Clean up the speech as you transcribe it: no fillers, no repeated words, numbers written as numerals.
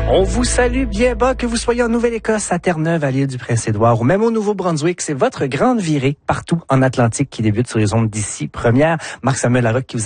On vous salue bien bas, que vous soyez en Nouvelle-Écosse, à Terre-Neuve, à l'île du Prince-Édouard ou même au Nouveau-Brunswick. C'est votre grande virée partout en Atlantique qui débute sur les ondes d'ici. Première, Marc-Samuel Larocque qui vous